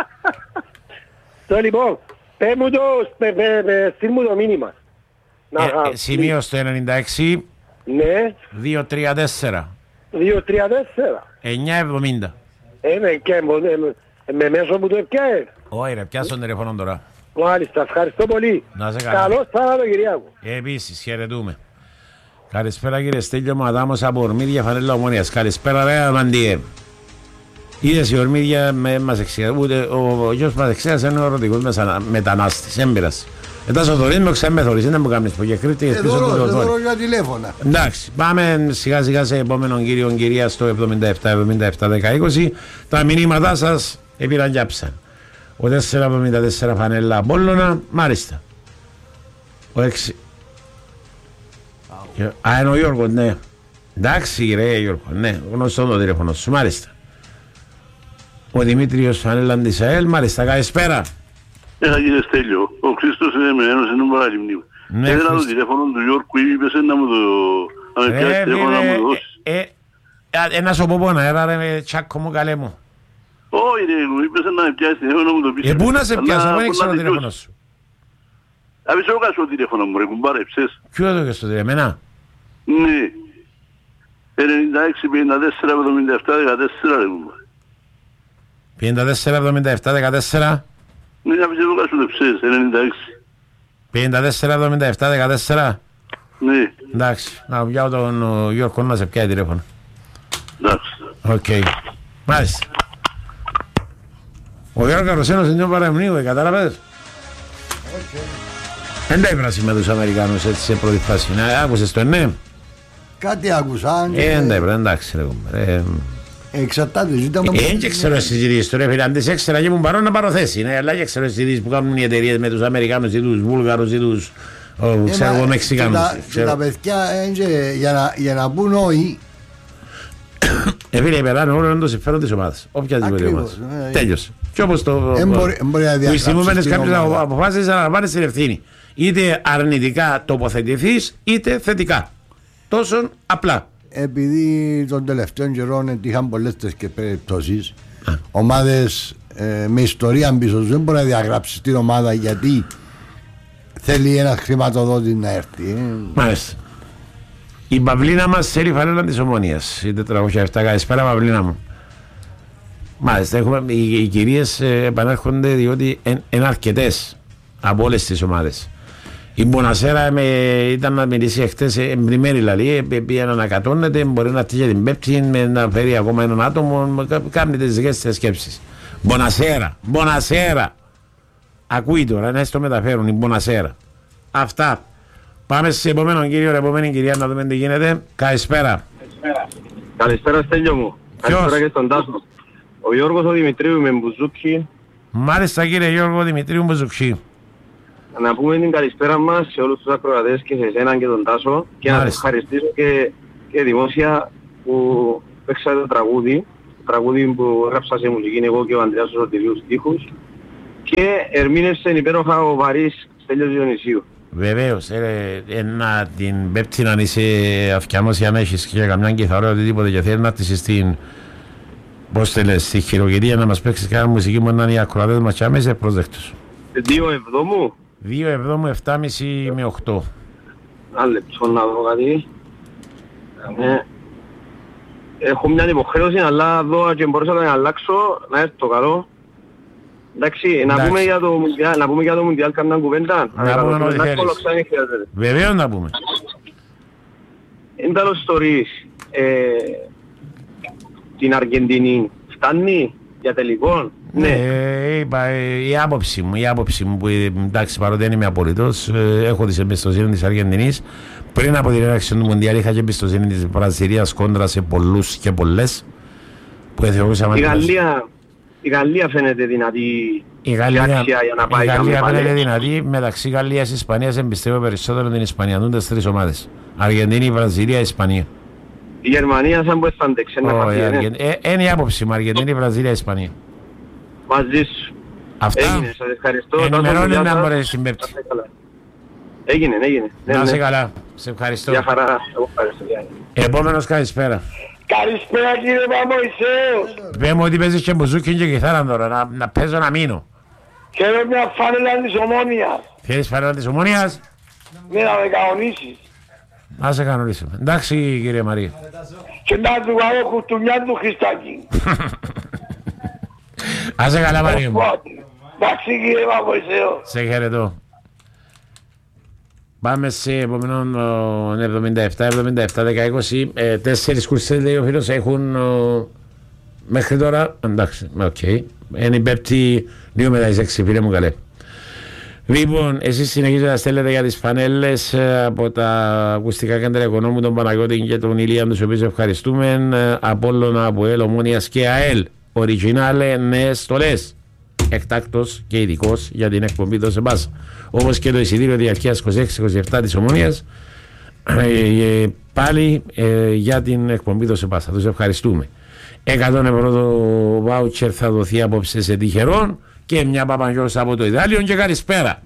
[SPEAKER 23] Το λοιπόν, πέ μου το, στείλ μου το μήνυμα.
[SPEAKER 21] Σημείο στο ενενήντα έξι.
[SPEAKER 23] Ναι.
[SPEAKER 21] δύο τρία τέσσερα.
[SPEAKER 23] δύο τρία τέσσερα.
[SPEAKER 21] εννιά εβδομήντα.
[SPEAKER 23] Ε, ναι, και με μέσω που το έπιαε.
[SPEAKER 21] Όχι ρε, πιάσω τον τηλεφωνό τώρα.
[SPEAKER 23] Μάλιστα, ευχαριστώ πολύ.
[SPEAKER 21] Να σε καλά.
[SPEAKER 23] Καλώς Σαββατοκυριακό.
[SPEAKER 21] Επίσης, χαιρετούμε. Καλησπέρα κύριε Στέλιο μου, Αδάμος από Ορμίδια, Φανέλα Ομόνιας. Καλησπέρα ρε Αμαντιέ. Είδες η Ορμίδια μας εξηγά, ούτε ο γιος μας εξηγάς είναι ο ερωτικός μετανάστης, έμπειρας. Μετά στο δωρή μου ξεμεθορείς, δεν μου κάνεις που και κρύπτει και πίσω του το δωρή.
[SPEAKER 3] για τηλέφωνα.
[SPEAKER 21] Εντάξει, πάμε σιγά σιγά σε επόμενο κύριο κυρία στο εβδομήντα επτά εβδομήντα επτά δέκα είκοσι. Τα μηνύματά σας επιραγιάψαν. Ο τέσσερα εβδομήντα τέσσερα Φανέλα Απόλλωνα, μάλιστα. Ο έξι... Α, είναι ο Γιώργος, ναι. Εντάξει ρε Γιώργο, ναι, γνωστό το τηλέφωνο σου, μάλιστα. Ο Δημήτριος Φανέλα Αντισαέλ, μάλιστα, καλησπέρα.
[SPEAKER 7] Έλα κύριε Στέλιο, ο Χρήστος είναι με ένας, είναι παραλυμνίου. Έδερα το τηλέφωνο του Γιώργου, είπες να μου το... να με πιάσεις τηλέφωνο να μου το δώσεις.
[SPEAKER 21] Ένα σου πω πόνα, έλα ρε τσάκο μου καλέ μου.
[SPEAKER 7] Όχι ρε, μου είπες να με πιάσεις τηλέφωνο να μου το πεις.
[SPEAKER 21] Ε, πού να σε πιάσω, δεν ήξερα το τηλέφωνο σου.
[SPEAKER 7] Αφήσω εγώ κάτω το τηλέφωνο μου ρε, κουμπάρεψες.
[SPEAKER 21] Ποιο το και στο τηλέφωνο, εμένα.
[SPEAKER 7] Ναι. ενενήντα έξι πενήντα τέσσερα εβδομήντα επτά δεκατέσσερα ρε κουμπάρε.
[SPEAKER 21] πενήντα τέσσερα εβδομήντα επτά δεκατέσσερα.
[SPEAKER 7] Ναι, αφήσω εγώ κάτω το ψες, ενενήντα έξι.
[SPEAKER 21] πενήντα τέσσερα εβδομήντα επτά δεκατέσσερα.
[SPEAKER 7] Ναι.
[SPEAKER 21] Εντάξει, να πιάω τον Γιώργο να σε πιάει τηλέφωνο.
[SPEAKER 7] Εντάξει.
[SPEAKER 21] Οκ. Μάλιστα. Ο Γιώργος Ρωσένος είναι ο παραμνίου, κατάλαβες. Δεν τα έπρασε με τους Αμερικάνους έτσι σε πρώτη φάση. Άκουσες το ναι.
[SPEAKER 3] Κάτι άκουσα.
[SPEAKER 21] Ε, δεν τα έπρασε, εντάξει ρε κομπάρε.
[SPEAKER 3] Εξαρτάται, ζήταμε...
[SPEAKER 21] Ε, και ξέρω συζητήσεις τώρα, φίλε, αν τις έξερα και μου παρώ να πάρω θέση, ναι, αλλά και ξέρω συζητήσεις που κάνουν οι εταιρείες με τους Αμερικάνους ή τους Βούλγαρους ή τους, ξέρω εγώ, Μεξικάνους.
[SPEAKER 3] Και τα παιδιά, για να πούν όχι...
[SPEAKER 21] Ε, φίλε, περάνε όλο είναι το συμφέρον της ομάδας, οποιαδήποτε ομάδας. Τέλειωσε. Και όπως το... που οι στιγμούμενες κάποιες αποφάσεις να πάνε στην ευθύνη. Είτε αρνητικά τοποθετηθείς, είτε θετικά. Τόσο απλά.
[SPEAKER 3] Επειδή τον τελευταίο καιρό είχαν πολλές τέτοιες περιπτώσεις, ομάδες ε, με ιστορία πίσω δεν μπορεί να διαγράψει την ομάδα γιατί θέλει ένα χρηματοδότη να έρθει. Ε.
[SPEAKER 21] Μάλιστα. Η Παυλίνα μας θέλει φανέλα της Ομόνιας. Η τετρακόσια επτά, καλησπέρα Παυλίνα μου. Μάλιστα, έχουμε, οι, οι κυρίες ε, επανέρχονται διότι είναι αρκετές από όλες τις ομάδες. Η Μπονασέρα με, ήταν να μιλήσει χτες εμπλημμένη λαλή, πήγε να ανακατώνεται, μπορεί να τύχει την πέπτη, να φέρει ακόμα έναν άτομο, κάνει τις δικές της σκέψεις. Μπονασέρα, Μπονασέρα. Ακούει τώρα, να στο μεταφέρουν η Μπονασέρα. Αυτά. Πάμε σε επόμενον κύριο, επόμενη κυρία να δούμε τι γίνεται. Καλησπέρα.
[SPEAKER 24] Καλησπέρα Στέλιο μου. Καλησπέρα και στον Τάσο. Ο Γιώργος ο Δημητρίου με Μπουζούκι.
[SPEAKER 21] Μάλιστα κύριε Γιώργο Δημητρίου Μπουζούκι.
[SPEAKER 24] να πούμε την καλησπέρα μας σε όλους τους ακροατές και σε εσένα και τον Τάσο και να σας ευχαριστήσω και, και δημόσια που παίξατε το τραγούδι, το τραγούδι που έγραψα σε μουσική εγώ και ο Ανδρέας ο Σωτηρίου στίχους και ερμήνευσε υπέροχα ο Βαρύς Στέλιος Διονυσίου.
[SPEAKER 21] Βεβαίως, ε, ε, να την πέπτει να είσαι αυκιανός για να έχεις και καμιά κιθαρό οτιδήποτε και θέλει να της στην, πώς θέλεις, στη χειροκυρία να μας παίξεις κάποια μουσική μου να είναι οι ακροατές μας και άμεσα πρόσδεκτος.
[SPEAKER 24] Δύο εβδόμου.
[SPEAKER 21] Δύο εβδόμου, εφτά και μισή με οκτώ.
[SPEAKER 24] Ένα λεπτό να δω κάτι. Ε, έχω μια υποχρέωση αλλά δω και μπορούσα να την αλλάξω, να έρθω το καλό. Εντάξει, να πούμε για το Μουντιάλ, να πούμε για το Μουντιάλ καμιά κουβέντα.
[SPEAKER 21] Να πούμε ό,τι θέλεις. Βεβαίως να πούμε.
[SPEAKER 24] Είναι τέλος ιστορίες. Την Αργεντινή φτάνει για τελικό.
[SPEAKER 21] Ναι, είπα, η άποψη μου, η άποψη μου που εντάξει παρότι δεν είμαι απολύτως, έχω τις εμπιστοσύνη της Αργεντινής. Πριν από την έναρξη του Μουντιάλ είχα και εμπιστοσύνη της Βραζιλίας κόντρα σε πολλούς και πολλές που θεωρούσαμε.
[SPEAKER 24] Η Γαλλία, η Γαλλία φαίνεται δυνατή.
[SPEAKER 21] Η Γαλλία, για να πάει η Γαλλία φαίνεται δυνατή. Μεταξύ Γαλλίας και Ισπανίας εμπιστεύω περισσότερο την Ισπανία. Δουν τις τρεις ομάδες. Αργεντινή, Βραζιλία, Ισπανία.
[SPEAKER 24] Η Γερμανία σαν που θα ξένα
[SPEAKER 21] χαρτί. Είναι η άποψη μου, Αργεντινή, Βραζιλία, Ισπανία.
[SPEAKER 24] Μαζί σου.
[SPEAKER 21] Αυτά.
[SPEAKER 24] Έγινε, σας ευχαριστώ.
[SPEAKER 21] Ενημερώνει να μπορέσεις την Πέμπτη.
[SPEAKER 24] Έγινε, έγινε.
[SPEAKER 21] Να είσαι καλά. Σε ευχαριστώ.
[SPEAKER 24] Γεια χαρά.
[SPEAKER 21] Επόμενος καλησπέρα.
[SPEAKER 23] Καλησπέρα κύριε Παμοϊσέος.
[SPEAKER 21] Πες μου ότι παίζεις και μπουζούκι και κιθάρα τώρα, να, να παίζω να μείνω.
[SPEAKER 23] Θέλω μια φάνελα της Ομόνιας.
[SPEAKER 21] Θέλεις φάνελα της Ομόνιας?
[SPEAKER 23] Ναι, να με κανονίσεις.
[SPEAKER 21] Να σε κανονίσουμε. Εντάξει κύριε Μαρία.
[SPEAKER 23] Και να του βάλω κουστούμιά του Χριστάκη.
[SPEAKER 21] Άσε καλά Μαρία μου.
[SPEAKER 23] Εντάξει κύριε Παμοϊσέος.
[SPEAKER 21] Σε χαιρετώ. Πάμε σε επόμενον εβδομήντα επτά εβδομήντα επτά δέκα είκοσι. Ε, τέσσερις κουρσές λέει ο φίλος έχουν ο, μέχρι τώρα. Εντάξει, οκ. Okay. Είναι η πέπτη λίγο μετά τις έξι φίλε μου καλέ. Λοιπόν, εσείς συνεχίζετε να στέλνετε για τις φανέλες από τα ακουστικά κέντρα Οικονόμου, τον Παναγιώτη και τον Ηλία, τους οποίους ευχαριστούμε. Απόλλωνα, ΑΠΟΕΛ, Ομόνιας και ΑΕΛ. Originale νέες στολές. Εκτάκτος και ειδικός για την εκπομπή Δώσε Πάσα. Όπως και το εισιτήριο διαρκείας είκοσι έξι είκοσι επτά της Ομόνιας ε, ε, πάλι ε, για την εκπομπή Δώσε Πάσα. Τους ευχαριστούμε. εκατό ευρώ το βάουτσερ θα δοθεί απόψε σε τυχερόν και μια Παπαγιώση από το Ιδάλιο και καλησπέρα.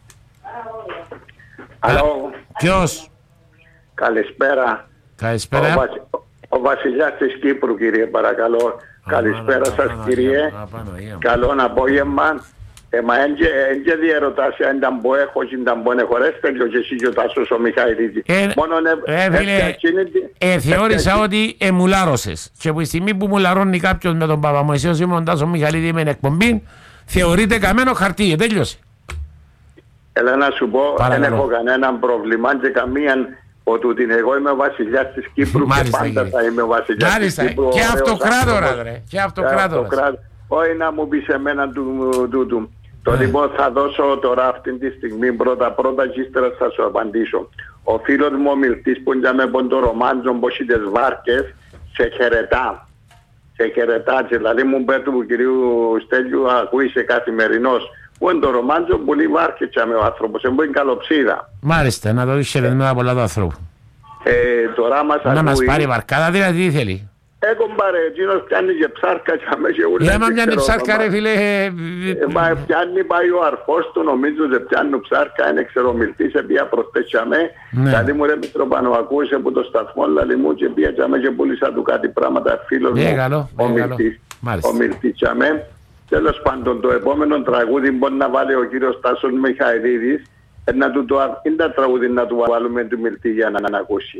[SPEAKER 23] Αλλό.
[SPEAKER 21] Ποιος?
[SPEAKER 23] Καλησπέρα.
[SPEAKER 21] Καλησπέρα.
[SPEAKER 23] Ο, Βασι... ο βασιλιάς της Κύπρου κύριε παρακαλώ. Καλησπέρα σας κύριε. Καλό απόγευμα. Ε, μα εν και διερωτάς αν ήταν που έχω και ήταν που έχω ρε Στέλιο και εσύ και ο Τάσος ο Μιχαηλίδης. Μόνο
[SPEAKER 21] ε, θεώρησα ότι εμουλάρωσες και από τη στιγμή που μουλαρώνει κάποιος με τον Παπαμωυσέο ή με τον Τάσο Μιχαηλίδη με εκπομπή θεωρείται καμένο χαρτί, τέλειωσε.
[SPEAKER 23] Έλα να σου πω, δεν έχω κανένα πρόβλημα και καμία ότι εγώ είμαι ο βασιλιάς της Κύπρου και πάντα θα είμαι ο βασιλιάς της Κύπρου.
[SPEAKER 21] Και αυτοκράτορας ρε, και αυτοκράτορας.
[SPEAKER 23] Όχι να μου πεις εμένα του. Το λοιπόν θα δώσω τώρα αυτή τη στιγμή πρώτα πρώτα και ύστερα θα σου απαντήσω. Ο φίλος μου ο μιλτής που είναι με τον Ρομάντζο πως είναι τις βάρκες σε χαιρετά. Σε χαιρετά και δηλαδή μου πέτω του κυρίου Στέλιου ακούει σε καθημερινός. Που είναι το Ρομάντζο που λέει βάρκες με ο άνθρωπος, είναι καλοψίδα.
[SPEAKER 21] Μάλιστα, να το δεις χαιρετμένα πολλά του ανθρώπου.
[SPEAKER 23] Ε, τώρα μας
[SPEAKER 21] να
[SPEAKER 23] ακούει...
[SPEAKER 21] μας πάρει βαρκάδα δηλαδή τι θέλει.
[SPEAKER 23] Έχω πάρε, εκείνος πιάνει και ψάρκα και αμέσως ούλα.
[SPEAKER 21] Για μα πιάνει ψάρκα ρε φίλε.
[SPEAKER 23] Μα πιάνει, πάει ο αρφός του, νομίζω ότι πιάνει ψάρκα, είναι ξερομιλτής, επία προτέσαμε. Δηλαδή μου ρε Μητροπανό, ακούσε από το σταθμό, λαλί μου και πιάτσαμε και πουλήσα του κάτι πράγματα, φίλος μου, ο μιλτής. Ο μιλτής τσάμε. Τέλος πάντων, το επόμενο τραγούδι μπορεί να βάλει ο κύριος Τάσος Μιχαηλίδης, είναι τα τραγούδι να του βάλουμε του μιλτή για να ακούσει.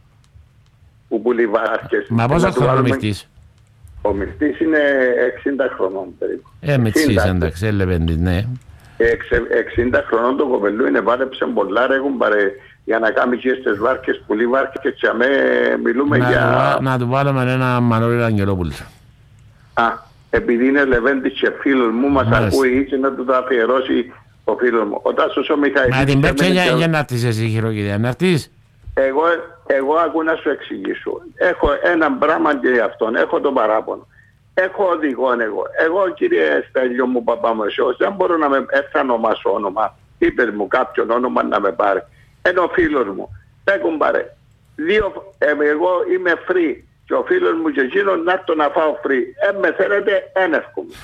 [SPEAKER 23] Που πουλεί βάρκες.
[SPEAKER 21] Μα πόσο χρόνο ο Μιλτής?
[SPEAKER 23] Ο Μιλτής είναι εξήντα χρονών περίπου.
[SPEAKER 21] Ε, με τσίς εντάξει, έλεπεν ναι.
[SPEAKER 23] εξήντα χρονών το κοπελού είναι βάλεψε πολλά ρε, έχουν πάρε για να κάνει και στις βάρκες, πουλεί βάρκες και αμέ μιλούμε
[SPEAKER 21] να
[SPEAKER 23] για...
[SPEAKER 21] Του, να του βάλουμε ένα Μανώλη Αγγελόπουλο.
[SPEAKER 23] Α, επειδή είναι Λεβέντης και φίλος μου, μας ακούει και να του το αφιερώσει ο φίλος μου. Ο Τάσος ο Μιχαηλίδης...
[SPEAKER 21] Μα την πέψε για να έρθεις εσύ χειροκυρία, να έρθεις.
[SPEAKER 23] Εγώ, εγώ ακούω να σου εξηγήσω. Έχω ένα πράγμα και για αυτόν. Έχω τον παράπονο. Έχω οδηγόν εγώ. Εγώ κύριε Στέλιο μου Παπαμεσιός δεν μπορώ να με έρθω ονομάσω όνομα
[SPEAKER 5] είπες μου κάποιον όνομα να με πάρει. Είναι ο φίλος μου. Δεν κουμπάρε. Δύο, ε, εγώ είμαι free και ο φίλος μου και εκείνος να έρθω να φάω free. Ε, με θέλετε, ένευκομαι.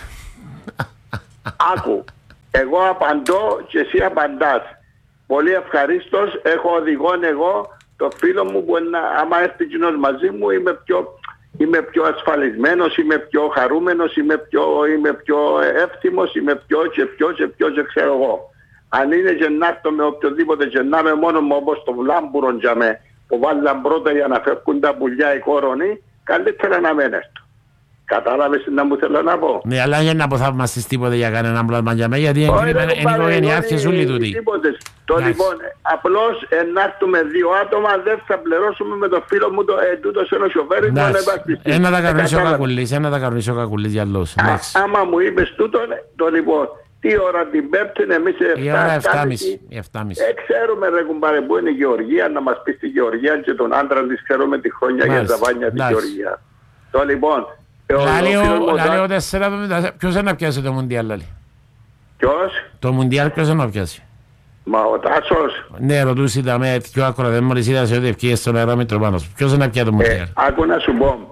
[SPEAKER 5] Άκου. Εγώ απαντώ και εσύ απαντάς. Πολύ ευχαρίστως. Έχω οδηγόν εγώ το φίλο μου που να, άμα έρθει κοινός μαζί μου είμαι πιο, είμαι πιο ασφαλισμένος, είμαι πιο χαρούμενος, είμαι πιο, είμαι πιο εύθυμος, είμαι πιο και πιο και πιο και ξέρω εγώ. Αν είναι και να έρθω με οποιοδήποτε και να είμαι μόνο μου όπως το Βλάμπουρον για με που βάλαν πρώτα για να φεύγουν τα πουλιά οι κόρονοι, καλύτερα να μην έρθω. Κατάλαβες τι να μου θέλω να πω.
[SPEAKER 21] Ναι, αλλά για να αποθαύμασες τίποτε για κανέναν πλάσμα για μένα, γιατί είναι οικογενειάρχες όλοι τούτοι.
[SPEAKER 5] Το λοιπόν, απλώς να έρθουμε δύο άτομα, δεν θα πληρώσουμε με το φίλο μου το τούτος είναι ο σοφέρης μου.
[SPEAKER 21] Ένα τα κανονίσει ο Κακουλής, ένα τα κανονίσει ο Κακουλής για λόγους.
[SPEAKER 5] Άμα μου είπες τούτο, το λοιπόν, τι ώρα την Πέμπτη εμείς
[SPEAKER 21] εφτά και μισή.
[SPEAKER 5] Ε, ξέρουμε ρε κουμπάρε που είναι η Γεωργία, να μας πει στη Γεωργία και τον άντρα της ξέρουμε τη χρόνια για ζαβάνια τη Γεωργία. Το λοιπόν,
[SPEAKER 21] Λάλη ο τέσσερα εβδομήντα, ποιος είναι να πιάσει το Μουντιάλ, Λάλη?
[SPEAKER 5] Ποιος?
[SPEAKER 21] Το Μουντιάλ ποιος είναι να πιάσει?
[SPEAKER 5] Μα ο Τάσος.
[SPEAKER 21] Ναι, ρωτούς είδα με πιο άκουρα, δεν μόλις είδα σε ό,τι ευκαιρίες στον αερό Μητροπάνος. Ποιος είναι να πιάσει το Μουντιάλ?
[SPEAKER 5] Άκου να σου πω,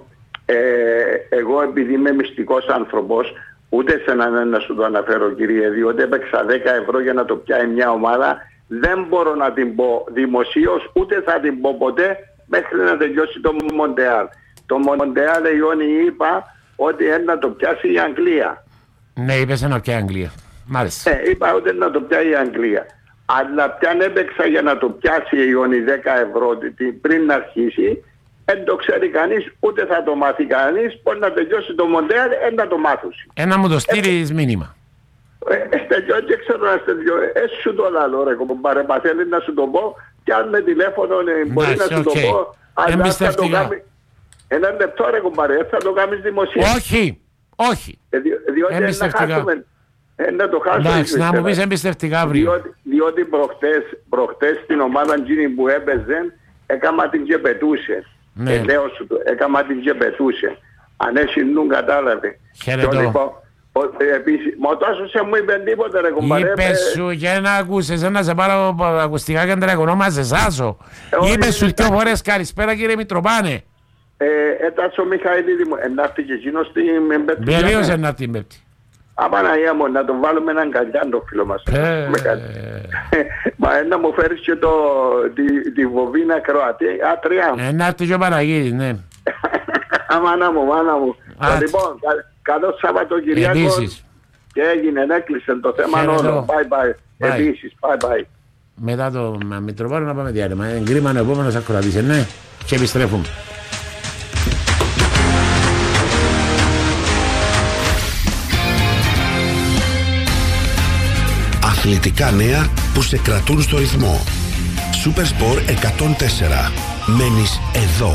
[SPEAKER 5] εγώ επειδή είμαι μυστικός άνθρωπος, ούτε σε έναν να σου το αναφέρω κύριε, διότι έπαιξα δέκα ευρώ για να το πιάει μια ομάδα, δεν μπορώ να την πω δημοσίως, ούτε θα την πω ποτέ μέχρι να τελειώσει το Μοντεάλ. Το Μοντεάλ Ιόνι είπα ότι είναι να το πιάσει η Αγγλία.
[SPEAKER 21] Ναι, είπες να πιάσει η Αγγλία. Μάλιστα.
[SPEAKER 5] Ναι, είπα ότι να το πιάσει η Αγγλία. Αλλά πιαν έπαιξα για να το πιάσει η Ιόνι δέκα ευρώ πριν να αρχίσει, δεν το ξέρει κανείς, ούτε θα το μάθει κανείς, πώς να τελειώσει το Μοντεάλ, δεν να το μάθουσει.
[SPEAKER 21] Ένα μου το στείλεις μήνυμα.
[SPEAKER 5] Στελειώ και ξέρω να στελειώ. Έτσι σου το λαλώ ρε κομπάρε, μα θέλει να σου το πω και αν με τηλέφωνο μπορεί να σου το πω. Αλλά θα το κάνει. Ένα λεπτό ρε κομπάρε, θα το κάνεις δημοσία.
[SPEAKER 21] Όχι, όχι.
[SPEAKER 5] Διότι να χάσουμε. Να το χάσουμε.
[SPEAKER 21] Εντάξει, να μου πεις εμπιστευτικά αύριο.
[SPEAKER 5] Διότι προχτές στην ομάδα εκείνη που έπαιζε, έκαμα την και πετούσε.
[SPEAKER 21] Ναι.
[SPEAKER 5] Λέω σου το, έκαμα την και πετούσε. Αν έτσι νου κατάλαβε.
[SPEAKER 21] Χαιρετώ.
[SPEAKER 5] Επίσης, μα τόσο σε μου είπε τίποτε ρε κομπάρε.
[SPEAKER 21] Είπες σου και να ακούσεις, να σε πάρω ακουστικά κέντρα οικονόμα, σε σάσω. Είπες σου δυο φορές καλησπέρα κύριε Μητροπάνε.
[SPEAKER 5] Ε, έταξε ο Μιχαηλίδη μου, ενάρτη και εκείνος την Πέμπτη.
[SPEAKER 21] Βεβαίως ενάρτη την Πέμπτη.
[SPEAKER 5] Απαναγία μου, να τον βάλουμε έναν καλιάν το φίλο μας. Μα να μου φέρεις και το, τη, τη βοβίνα Κροατία, α, τρία.
[SPEAKER 21] Ενάρτη και ο Παναγίδης, ναι.
[SPEAKER 5] Αμάνα μου, μάνα μου. Λοιπόν, καλό Σαββατοκυριακό.
[SPEAKER 21] Επίσης.
[SPEAKER 5] Και έγινε, έκλεισε το θέμα όλο. Bye bye. Επίσης, bye bye.
[SPEAKER 21] Μετά το Μητροπάνο να πάμε διάλειμμα. Εγκρίμα ο επόμενος ακροατής, ναι. Και επιστρέφουμε.
[SPEAKER 13] Αθλητικά νέα που σε κρατούν στο ρυθμό. Supersport εκατόν τέσσερα. Μένεις εδώ.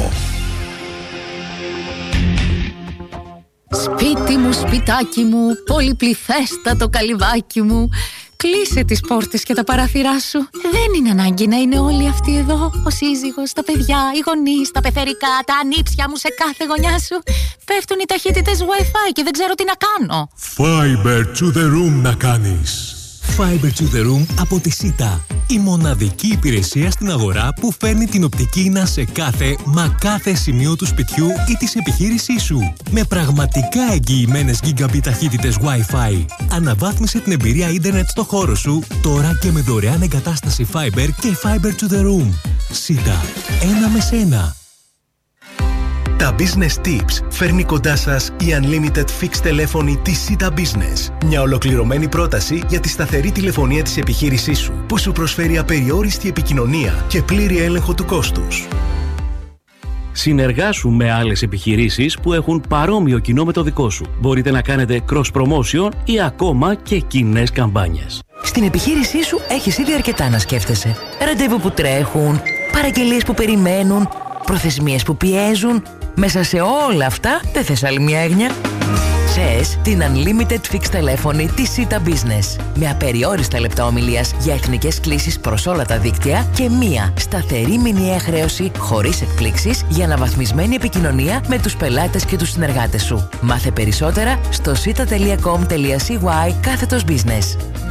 [SPEAKER 6] Σπίτι μου, σπιτάκι μου, πολυπληθέστατο καλυβάκι μου. Κλείσε τις πόρτες και τα παράθυρά σου. Δεν είναι ανάγκη να είναι όλοι αυτοί εδώ. Ο σύζυγος, τα παιδιά, οι γονείς, τα πεθερικά, τα ανήψια μου σε κάθε γωνιά σου. Πέφτουν οι ταχύτητες Wi-Fi και δεν ξέρω τι να κάνω.
[SPEAKER 8] Fiber to the room να κάνεις. Fiber to the room από τη Σίτα. Η μοναδική υπηρεσία στην αγορά που φέρνει την οπτική ίνα σε κάθε, μα κάθε σημείο του σπιτιού ή της επιχείρησής σου. Με πραγματικά εγγυημένες Gigabit ταχύτητες Wi-Fi. Αναβάθμισε την εμπειρία ίντερνετ στο χώρο σου, τώρα και με δωρεάν εγκατάσταση Fiber και Fiber to the room. Σίτα. Ένα με σένα.
[SPEAKER 15] Τα Business Tips φέρνει κοντά σας η Unlimited Fixed τηλέφωνη της Sita Business. Μια ολοκληρωμένη πρόταση για τη σταθερή τηλεφωνία της επιχείρησής σου, που σου προσφέρει απεριόριστη επικοινωνία και πλήρη έλεγχο του κόστους.
[SPEAKER 9] Συνεργάσου με άλλες επιχειρήσεις που έχουν παρόμοιο κοινό με το δικό σου. Μπορείτε να κάνετε cross-promotion ή ακόμα και κοινές καμπάνιες.
[SPEAKER 14] Στην επιχείρησή σου έχεις ήδη αρκετά να σκέφτεσαι. Ραντεβού που τρέχουν, παραγγελίες που περιμένουν, προθεσμίες που πιέζουν. Μέσα σε όλα αυτά δεν θες άλλη μια έγνοια. Θες την Unlimited Fixed τηλέφωνη της Sita Business. Με απεριόριστα λεπτά ομιλίας για εθνικές κλήσεις προς όλα τα δίκτυα και μία σταθερή μηνιαία χρέωση χωρίς εκπλήξεις για αναβαθμισμένη επικοινωνία με τους πελάτες και τους συνεργάτες σου. Μάθε περισσότερα στο sita τελεία com τελεία c y κάθετος business.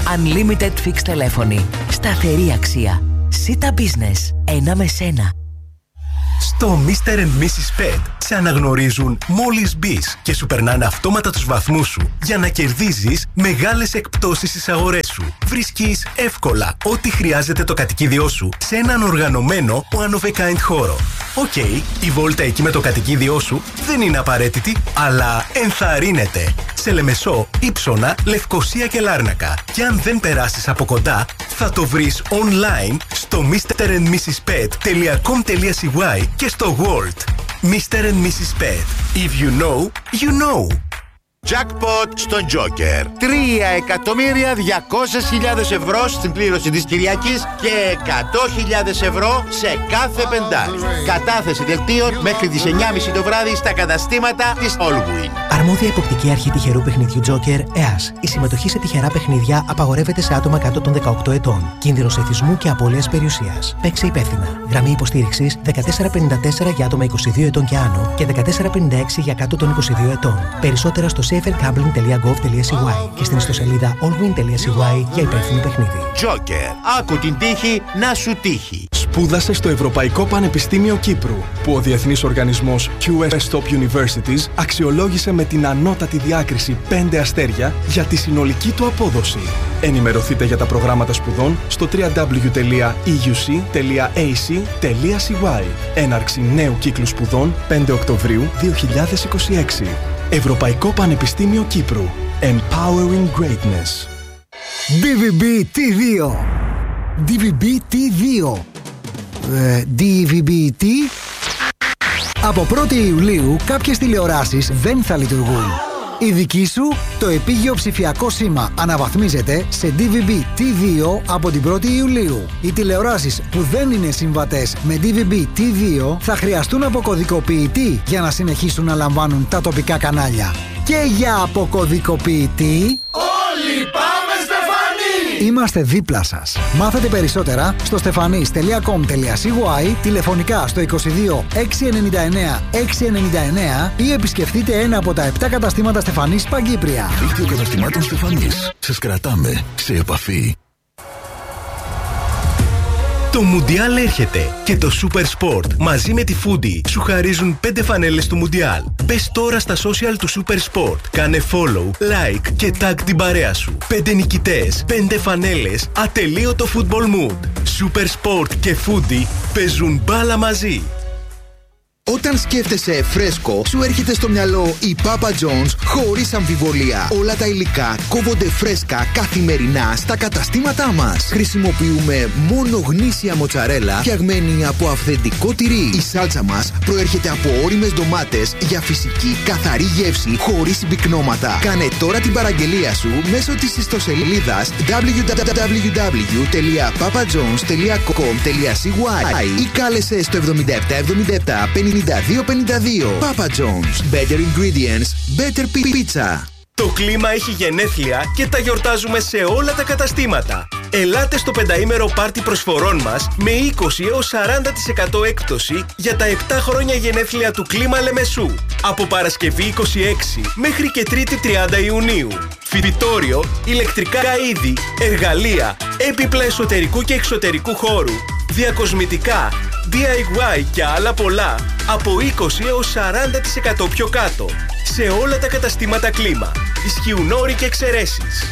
[SPEAKER 14] Unlimited Fixed τηλέφωνη. Σταθερή αξία. Σίτα Business. Ένα με σένα.
[SPEAKER 15] Στο μίστερ and μίσις Pet σε αναγνωρίζουν μόλις μπεις και σου περνάνε αυτόματα τους βαθμούς σου για να κερδίζεις μεγάλες εκπτώσεις στις αγορές σου. Βρίσκεις εύκολα ό,τι χρειάζεται το κατοικίδιό σου σε έναν οργανωμένο one of a kind χώρο. Οκ, okay, η βόλτα εκεί με το κατοικίδιό σου δεν είναι απαραίτητη, αλλά ενθαρρύνεται. Σε Λεμεσό, Ύψωνα, Λευκοσία και Λάρνακα. Και αν δεν περάσεις από κοντά, θα το βρεις online στο μίστερ and μίσις pet τελεία com τελεία c y και στο World. μίστερ and μίσις Pet. If you know, you know.
[SPEAKER 10] Jackpot στον Joker. τρία εκατομμύρια διακόσιες χιλιάδες ευρώ στην κλήρωση της Κυριακής και εκατό χιλιάδες ευρώ σε κάθε πεντάρι. Κατάθεση δελτίων μέχρι τις εννιά και μισή το βράδυ στα καταστήματα της Allwin.
[SPEAKER 1] Αρμόδια υποπτική αρχή τυχερού παιχνιδιού Joker, ΕΑΣ. Η συμμετοχή σε τυχερά παιχνίδια απαγορεύεται σε άτομα κάτω των δεκαοκτώ ετών. Κίνδυνος εθισμού και απώλειας περιουσίας. Παίξε υπεύθυνα. Γραμμή υποστήριξης δεκατέσσερα πενήντα τέσσερα για άτομα είκοσι δύο ετών και άνω και δεκατέσσερα πενήντα έξι για κάτω των είκοσι δύο ετών. Περισσότερα στο safer gambling τελεία gov τελεία c y και στην ιστοσελίδα allwin τελεία c y για υπεύθυνο παιχνίδι.
[SPEAKER 10] Joker. Άκου την τύχη να σου τύχει.
[SPEAKER 11] Σπούδασε στο Ευρωπαϊκό Πανεπιστήμιο Κύπρου, που ο διεθνής οργανισμός κιου ες Top Universities αξιολόγησε με την ανώτατη διάκριση πέντε αστέρια για τη συνολική του απόδοση. Ενημερωθείτε για τα προγράμματα σπουδών στο double-u double-u double-u τελεία e u c τελεία a c τελεία c y. Έναρξη νέου κύκλου σπουδών πέντε Οκτωβρίου δύο χιλιάδες είκοσι έξι. Ευρωπαϊκό Πανεπιστήμιο Κύπρου. Empowering Greatness.
[SPEAKER 12] ντι βι μπι τι δύο. ντι βι μπι τι δύο. Ε, ντι βι μπι τι. Από πρώτη Ιουλίου κάποιες τηλεοράσεις δεν θα λειτουργούν. Η δική σου, το επίγειο ψηφιακό σήμα, αναβαθμίζεται σε ντι βι μπι τι δύο από την πρώτη Ιουλίου. Οι τηλεοράσεις που δεν είναι συμβατές με ντι βι μπι τι δύο θα χρειαστούν αποκωδικοποιητή για να συνεχίσουν να λαμβάνουν τα τοπικά κανάλια. Και για αποκωδικοποιητή...
[SPEAKER 16] Όλοι πάμε Στεφανή!
[SPEAKER 12] Είμαστε δίπλα σας. Μάθετε περισσότερα στο stefanis τελεία com τελεία c y, τηλεφωνικά στο είκοσι δύο έξι ενενήντα εννέα έξι ενενήντα εννέα ή επισκεφτείτε ένα από τα επτά καταστήματα Στεφανής Παγκύπρια.
[SPEAKER 25] Δίκτυο καταστημάτων Στεφανής. Σας κρατάμε σε επαφή.
[SPEAKER 15] Το Μουντιάλ έρχεται και το Super Sport μαζί με τη Foodie σου χαρίζουν πέντε φανέλες του Μουντιάλ. Μπες τώρα στα social του Super Sport, κάνε follow, like και tag την παρέα σου. Πέντε νικητές, πέντε φανέλες, ατελείωτο football mood. Super Sport και Foodie παίζουν μπάλα μαζί.
[SPEAKER 26] Όταν σκέφτεσαι φρέσκο, σου έρχεται στο μυαλό η Papa John's χωρίς αμφιβολία. Όλα τα υλικά κόβονται φρέσκα καθημερινά στα καταστήματά μας. Χρησιμοποιούμε μόνο γνήσια μοτσαρέλα φτιαγμένη από αυθεντικό τυρί. Η σάλτσα μας προέρχεται από ώριμες ντομάτες για φυσική καθαρή γεύση χωρίς συμπυκνώματα. Κάνε τώρα την παραγγελία σου μέσω της ιστοσελίδας double-u double-u double-u double-u τελεία papa jones τελεία com τελεία c y ή κάλεσε στο εβδομήντα επτά εβδομήντα επτά πενήντα δύο πενήντα δύο. Papa John's. Better ingredients, better pizza.
[SPEAKER 15] Το κλίμα έχει γενέθλια και τα γιορτάζουμε σε όλα τα καταστήματα. Ελάτε στο πενταήμερο πάρτι προσφορών μας με είκοσι έως σαράντα τοις εκατό έκπτωση για τα επτά χρόνια γενέθλια του Κλίμα Λεμεσού. Από Παρασκευή είκοσι έξι μέχρι και Τρίτη τριάντα Ιουνίου. Φοιτητόριο, ηλεκτρικά είδη, εργαλεία, έπιπλα εσωτερικού και εξωτερικού χώρου, διακοσμητικά, ντι άι γουάι και άλλα πολλά από είκοσι έως σαράντα τοις εκατό πιο κάτω σε όλα τα καταστήματα Κλίμα. Ισχύουν όροι και εξαιρέσεις.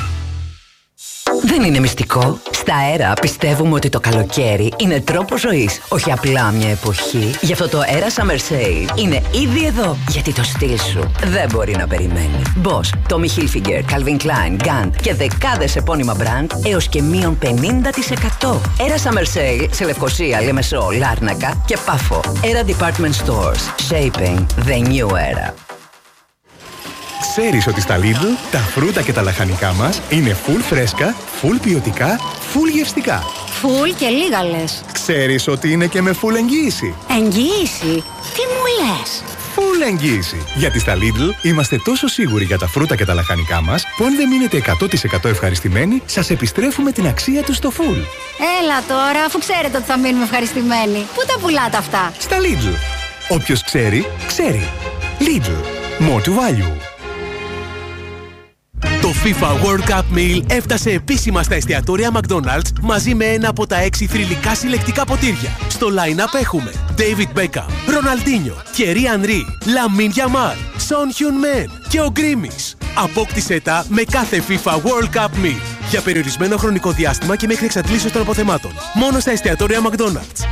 [SPEAKER 14] Δεν είναι μυστικό. Στα Αέρα πιστεύουμε ότι το καλοκαίρι είναι τρόπος ζωής, όχι απλά μια εποχή. Γι' αυτό το Αέρα Summer Sale είναι ήδη εδώ, γιατί το στυλ σου δεν μπορεί να περιμένει. Boss, Tommy Hilfiger, Calvin Klein, Gant και δεκάδες επώνυμα brand έως και μείον πενήντα τοις εκατό. Αέρα Summer Sale σε Λευκοσία, Λεμεσό, Λάρνακα και Πάφο. Αέρα Department Stores. Shaping the new era.
[SPEAKER 11] Ξέρεις ότι στα Lidl τα φρούτα και τα λαχανικά μας είναι full φρέσκα, full ποιοτικά, full γευστικά.
[SPEAKER 6] Full και λίγα λες.
[SPEAKER 11] Ξέρεις ότι είναι και με full εγγύηση.
[SPEAKER 6] Εγγύηση? Τι μου λες?
[SPEAKER 11] Full εγγύηση. Γιατί στα Lidl είμαστε τόσο σίγουροι για τα φρούτα και τα λαχανικά μας που αν δεν μείνετε εκατό τοις εκατό ευχαριστημένοι, σας επιστρέφουμε την αξία τους στο full.
[SPEAKER 6] Έλα τώρα, αφού ξέρετε ότι θα μείνουμε ευχαριστημένοι. Πού τα πουλάτε αυτά?
[SPEAKER 11] Στα Lidl. Όποιος ξέρει, ξέρει. Lidl. More to value. Το
[SPEAKER 15] FIFA World Cup Meal έφτασε επίσημα στα εστιατόρια McDonald's μαζί με ένα από τα έξι θρυλικά συλλεκτικά ποτήρια. Στο line-up έχουμε David Beckham, Ροναλντίνιο, Thierry Henry, Lamine Yamal, Son Heung-min και ο Γκρίμις. Απόκτησέ τα με κάθε FIFA World Cup Meal για περιορισμένο χρονικό διάστημα και μέχρι εξαντλήσεως των αποθεμάτων. Μόνο στα εστιατόρια McDonald's.